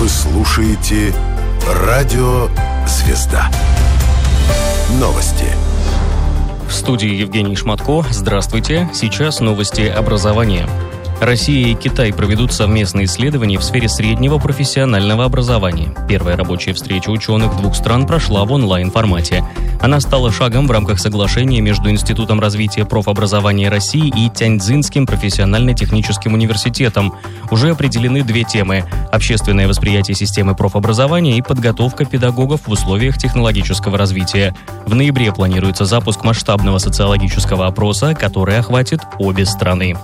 Вы слушаете «Радио Звезда». Новости. В студии Евгений Шматко. Здравствуйте. Сейчас новости образования. Россия и Китай проведут совместные исследования в сфере среднего профессионального образования. Первая рабочая встреча ученых двух стран прошла в онлайн-формате. Она стала шагом в рамках соглашения между Институтом развития профобразования России и Тяньцзинским профессионально-техническим университетом. Уже определены две темы – общественное восприятие системы профобразования и подготовка педагогов в условиях технологического развития. В ноябре планируется запуск масштабного социологического опроса, который охватит обе страны.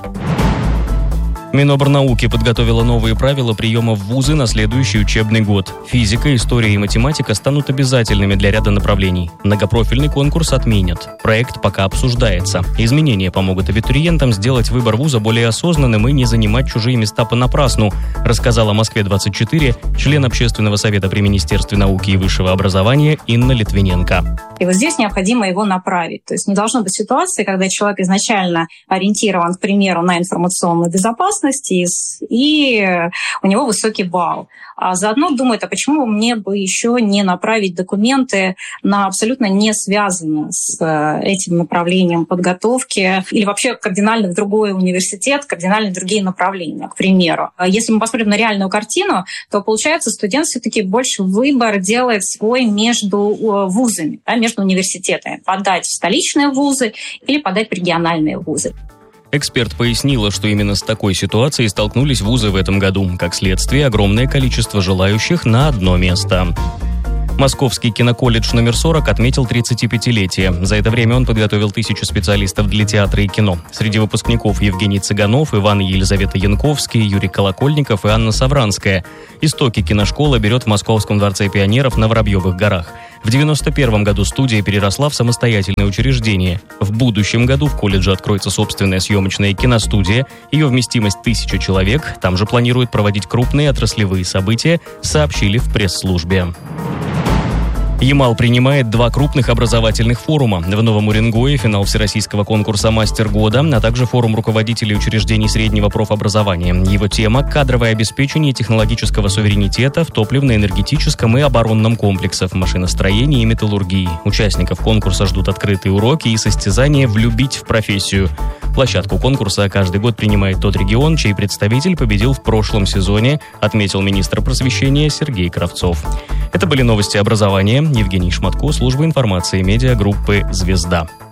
Минобрнауки подготовила новые правила приема в вузы на следующий учебный год. Физика, история и математика станут обязательными для ряда направлений. Многопрофильный конкурс отменят. Проект пока обсуждается. Изменения помогут абитуриентам сделать выбор вуза более осознанным и не занимать чужие места понапрасну, рассказала Москве-24 член Общественного совета при Министерстве науки и высшего образования Инна Литвиненко. И вот здесь необходимо его направить. То есть не должно быть ситуации, когда человек изначально ориентирован, к примеру, на информационную безопасность, и у него высокий балл. А заодно думает, а почему мне бы еще не направить документы на абсолютно не связанные с этим направлением подготовки или вообще кардинально в другой университет, кардинально другие направления, к примеру. Если мы посмотрим на реальную картину, то получается, студент все-таки больше выбор делает свой между вузами, между университетами. Подать в столичные вузы или подать в региональные вузы. Эксперт пояснила, что именно с такой ситуацией столкнулись вузы в этом году. Как следствие, огромное количество желающих на одно место. Московский киноколледж номер 40 отметил 35-летие. За это время он подготовил 1000 специалистов для театра и кино. Среди выпускников Евгений Цыганов, Иван и Елизавета Янковские, Юрий Колокольников и Анна Савранская. Истоки киношкола берет в Московском дворце пионеров на Воробьевых горах. В 1991 году студия переросла в самостоятельное учреждение. В будущем году в колледже откроется собственная съемочная киностудия. Ее вместимость 1000 человек. Там же планируют проводить крупные отраслевые события, сообщили в пресс-службе. Ямал принимает 2 крупных образовательных форума. В Новом Уренгое финал всероссийского конкурса «Мастер года», а также форум руководителей учреждений среднего профобразования. Его тема – кадровое обеспечение технологического суверенитета в топливно-энергетическом и оборонном комплексах, машиностроении и металлургии. Участников конкурса ждут открытые уроки и состязания «Влюбить в профессию». Площадку конкурса каждый год принимает тот регион, чей представитель победил в прошлом сезоне, отметил министр просвещения Сергей Кравцов. Это были новости образования. Евгений Шматко, служба информации медиагруппы «Звезда».